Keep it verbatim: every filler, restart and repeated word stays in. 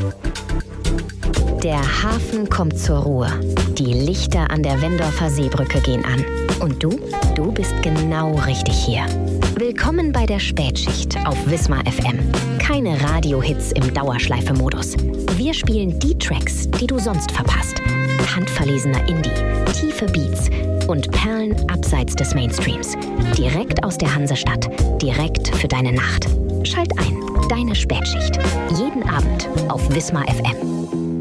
Der Hafen kommt zur Ruhe. Die Lichter an der Wendorfer Seebrücke gehen an. Und du? Du bist genau richtig hier. Willkommen bei der Spätschicht auf Wismar F M. Keine Radiohits im Dauerschleife-Modus. Wir spielen die Tracks, die du sonst verpasst. Handverlesener Indie, tiefe Beats und Perlen abseits des Mainstreams. Direkt aus der Hansestadt, direkt für deine Nacht. Schalt ein, deine Spätschicht. Jeden Abend auf Wismar F M.